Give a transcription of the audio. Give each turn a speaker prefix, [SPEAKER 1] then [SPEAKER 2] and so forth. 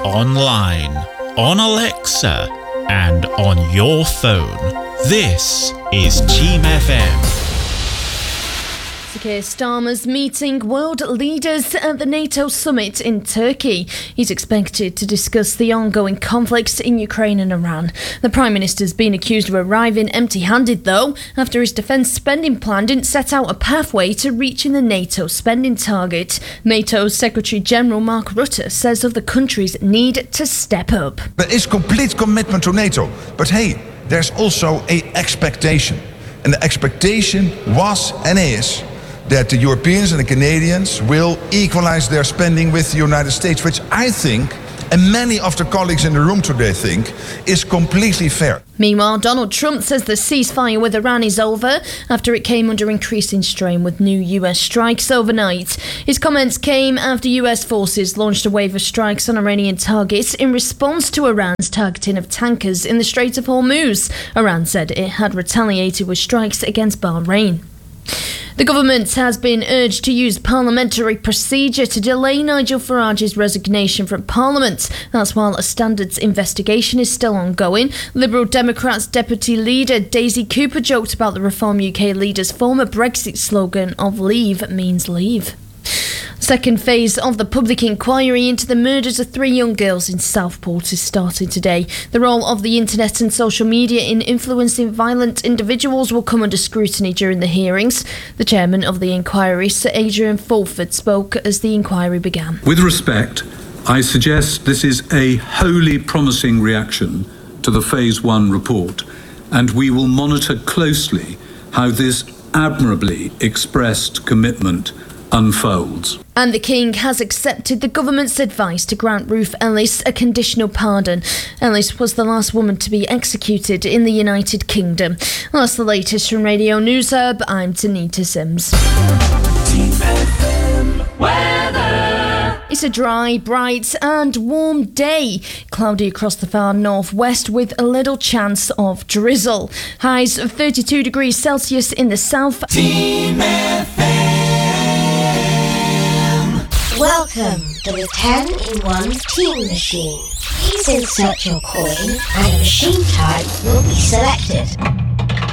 [SPEAKER 1] online, on Alexa, and on your phone. This is Team FM.
[SPEAKER 2] Keir Starmer's meeting world leaders at the NATO summit in Turkey. He's expected to discuss the ongoing conflicts in Ukraine and Iran. The Prime Minister's been accused of arriving empty-handed, though, after his defence spending plan didn't set out a pathway to reaching the NATO spending target. NATO's Secretary-General Mark Rutte says other countries need to step up.
[SPEAKER 3] There is complete commitment to NATO, but hey, there's also an expectation. And the expectation was and is that the Europeans and the Canadians will equalize their spending with the United States, which I think, and many of the colleagues in the room today think, is completely fair.
[SPEAKER 2] Meanwhile, Donald Trump says the ceasefire with Iran is over after it came under increasing strain with new US strikes overnight. His comments came after US forces launched a wave of strikes on Iranian targets in response to Iran's targeting of tankers in the Strait of Hormuz. Iran said it had retaliated with strikes against Bahrain. The government has been urged to use parliamentary procedure to delay Nigel Farage's resignation from Parliament. That's while a standards investigation is still ongoing. Liberal Democrats Deputy Leader Daisy Cooper joked about the Reform UK leader's former Brexit slogan of "Leave means leave." Second phase of the public inquiry into the murders of 3 young girls in Southport is starting today. The role of the internet and social media in influencing violent individuals will come under scrutiny during the hearings. The chairman of the inquiry, Sir Adrian Fulford, spoke as the inquiry began.
[SPEAKER 4] With respect, I suggest this is a wholly promising reaction to the Phase 1 report, and we will monitor closely how this admirably expressed commitment unfolds.
[SPEAKER 2] And the King has accepted the government's advice to grant Ruth Ellis a conditional pardon. Ellis was the last woman to be executed in the United Kingdom. Well, that's the latest from Radio News Hub. I'm Tanita Sims.
[SPEAKER 5] Team FM weather.
[SPEAKER 2] It's a dry, bright and warm day. Cloudy across the far northwest with a little chance of drizzle. Highs of 32 degrees Celsius in the south.
[SPEAKER 5] Team FM.
[SPEAKER 6] Welcome to the 10-in-1 Team Machine. Please insert your coin and a machine type will be selected.